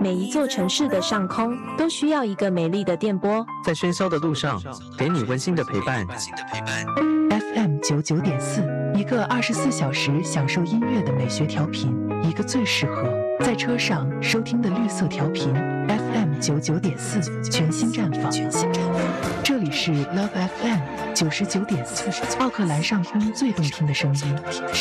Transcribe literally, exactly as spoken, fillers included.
每一座城市的上空都需要一个美丽的电波， 在喧嚣的路上，给你温馨的陪伴。 F M 九九点四，一个二十四小时享受音乐的美学调频，一个最适合在车上收听的绿色调频。F M 九九点四，全新绽放。这里是 Love F M 九十九点四，奥克兰上空最动听的声音。